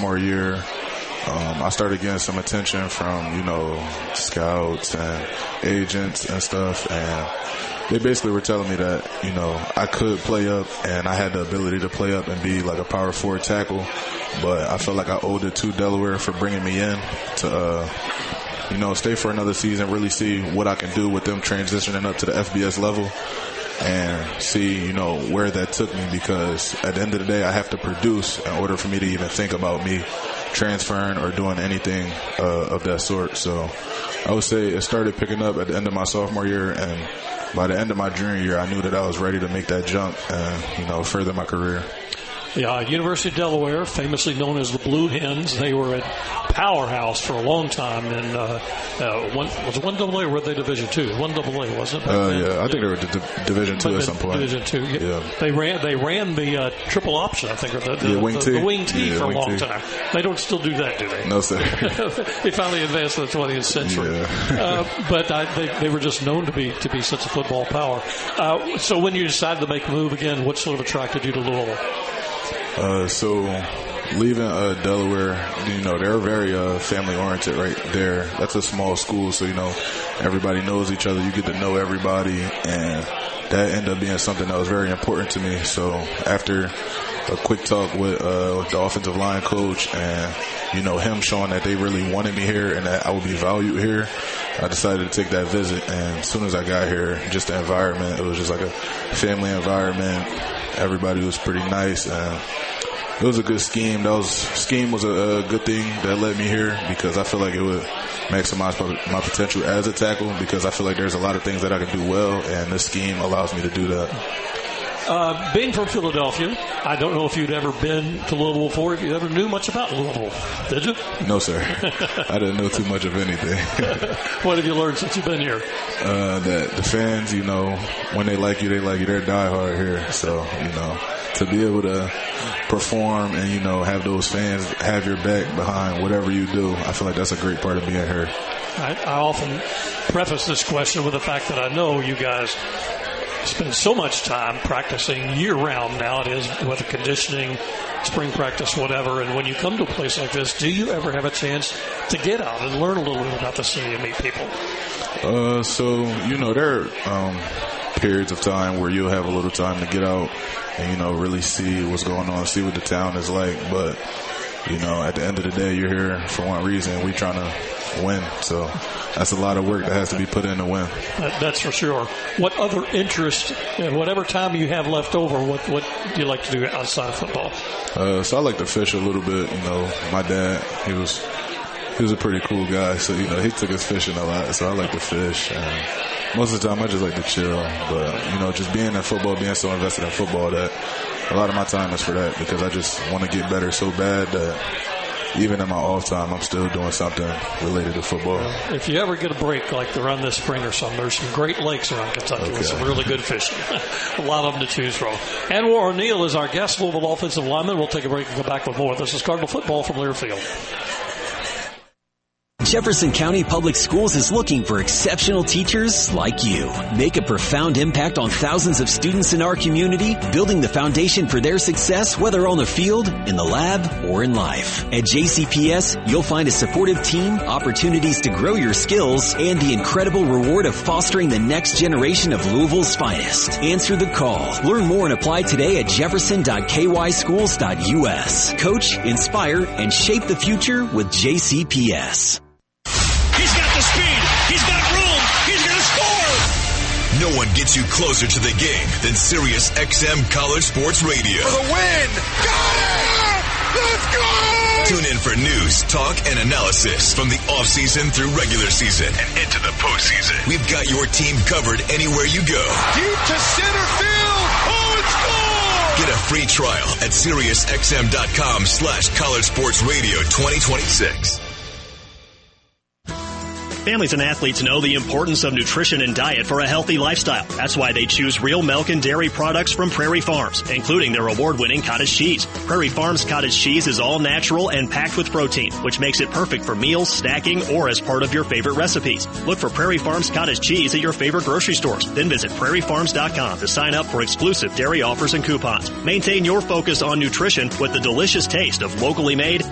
sophomore year, I started getting some attention from, scouts and agents and stuff, and they basically were telling me that, I could play up and I had the ability to play up and be like a power forward tackle, but I felt like I owed it to Delaware for bringing me in to, stay for another season, really see what I can do with them transitioning up to the FBS level and see, where that took me, because at the end of the day, I have to produce in order for me to even think about me transferring or doing anything of that sort. So I would say it started picking up at the end of my sophomore year, and by the end of my junior year, I knew that I was ready to make that jump and, further my career. Yeah, University of Delaware, famously known as the Blue Hens. They were a powerhouse for a long time. And was it 1AA or were they Division II? 1AA, wasn't it? Yeah, I think they were Division II at some point. Division II, yeah. They ran the triple option, I think, or the wing T. The wing T for a long time. They don't still do that, do they? No, sir. They finally advanced to the 20th century. Yeah. But they were just known to be such a football power. So when you decided to make a move again, what sort of attracted you to Louisville? So leaving Delaware, they're very family-oriented right there. That's a small school, so, everybody knows each other. You get to know everybody, and that ended up being something that was very important to me. So after a quick talk with the offensive line coach and, him showing that they really wanted me here and that I would be valued here, I decided to take that visit. And as soon as I got here, just the environment, it was just like a family environment. Everybody was pretty nice, and it was a good scheme. Scheme was a good thing that led me here, because I feel like it would maximize my potential as a tackle, because I feel like there's a lot of things that I can do well, and this scheme allows me to do that. Being from Philadelphia, I don't know if you'd ever been to Louisville before, if you ever knew much about Louisville. Did you? No, sir. I didn't know too much of anything. What have you learned since you've been here? That the fans, when they like you, they like you. They're diehard here. So, to be able to perform and, have those fans have your back behind whatever you do, I feel like that's a great part of being here. I often preface this question with the fact that I know you guys spend so much time practicing year-round nowadays, whether conditioning, spring practice, whatever, and when you come to a place like this, do you ever have a chance to get out and learn a little bit about the city and meet people? So, there are periods of time where you'll have a little time to get out and, really see what's going on, see what the town is like. But, at the end of the day, you're here for one reason. We're trying to win. So that's a lot of work that has to be put in to win. That's for sure. What other interest, whatever time you have left over, what do you like to do outside of football? So I like to fish a little bit. My dad, he was a pretty cool guy. So, he took us fishing a lot. So I like to fish. And most of the time I just like to chill. But, just being in football, being so invested in football, that a lot of my time is for that, because I just want to get better so bad that even in my off time, I'm still doing something related to football. If you ever get a break, like around this spring or something, there's some great lakes around Kentucky with some really good fishing. A lot of them to choose from. Anwar O'Neal is our guest, Louisville offensive lineman. We'll take a break and come back with more. This is Cardinal Football from Learfield. Jefferson County Public Schools is looking for exceptional teachers like you. Make a profound impact on thousands of students in our community, building the foundation for their success, whether on the field, in the lab, or in life. At JCPS, you'll find a supportive team, opportunities to grow your skills, and the incredible reward of fostering the next generation of Louisville's finest. Answer the call. Learn more and apply today at jefferson.kyschools.us. Coach, inspire, and shape the future with JCPS. No one gets you closer to the game than Sirius XM College Sports Radio. For the win! Got it! Let's go! Tune in for news, talk, and analysis from the offseason through regular season and into the postseason. We've got your team covered anywhere you go. Deep to center field! Oh, it's gone! Get a free trial at SiriusXM.com/College Sports Radio 2026. Families and athletes know the importance of nutrition and diet for a healthy lifestyle. That's why they choose real milk and dairy products from Prairie Farms, including their award-winning cottage cheese. Prairie Farms cottage cheese is all natural and packed with protein, which makes it perfect for meals, snacking, or as part of your favorite recipes. Look for Prairie Farms cottage cheese at your favorite grocery stores. Then visit prairiefarms.com to sign up for exclusive dairy offers and coupons. Maintain your focus on nutrition with the delicious taste of locally made,